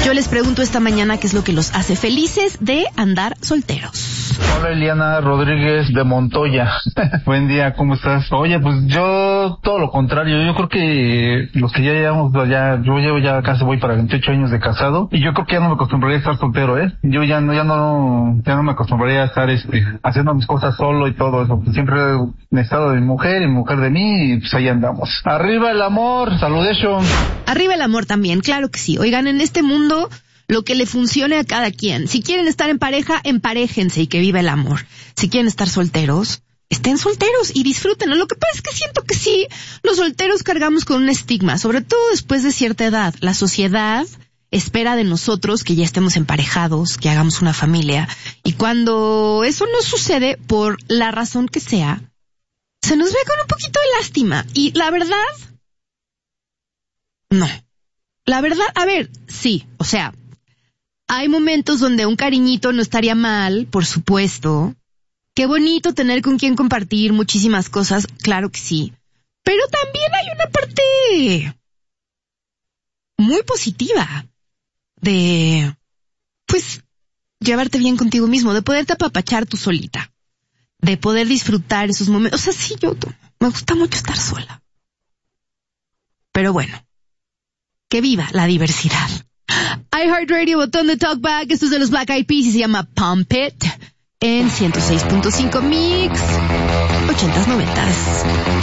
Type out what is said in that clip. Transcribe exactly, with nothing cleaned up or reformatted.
Yo les pregunto esta mañana qué es lo que los hace felices de andar solteros. Hola, Eliana Rodríguez de Montoya. Buen día, ¿cómo estás? Oye, pues yo todo lo contrario. Yo creo que los que ya llevamos, ya, yo llevo ya casi voy para veintiocho años de casado y yo creo que ya no me acostumbraría a estar soltero, ¿eh? Yo ya no, ya no, ya no me acostumbraría a estar este, haciendo mis cosas solo y todo eso. Pues siempre he estado de mi mujer y mi mujer de mí y pues ahí andamos. Arriba el amor, saludation. Arriba el amor también, claro que sí. Oigan, en este mundo lo que le funcione a cada quien. Si quieren estar en pareja, emparéjense y que viva el amor. Si quieren estar solteros, estén solteros y disfrútenlo. Lo que pasa es que siento que sí, los solteros cargamos con un estigma, sobre todo después de cierta edad. La sociedad espera de nosotros que ya estemos emparejados, que hagamos una familia. Y cuando eso no sucede, por la razón que sea, se nos ve con un poquito de lástima. Y la verdad, no. La verdad, a ver, sí, o sea, hay momentos donde un cariñito no estaría mal, por supuesto. Qué bonito tener con quien compartir muchísimas cosas, claro que sí. Pero también hay una parte muy positiva de, pues, llevarte bien contigo mismo, de poderte apapachar tú solita, de poder disfrutar esos momentos. O sea, sí, yo me gusta mucho estar sola. Pero bueno, que viva la diversidad. iHeartRadio, botón de talkback. Esto es de los Black Eyed Peas y se llama Pump It en ciento seis punto cinco Mix ochentas noventas.